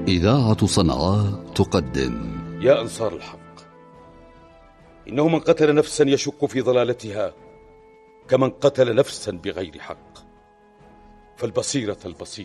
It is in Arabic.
إذاعة صنعاء تقدم يا أنصار الحق، إنه من قتل نفسا يشك في ضلالتها كمن قتل نفسا بغير حق، فالبصيرة البصيرة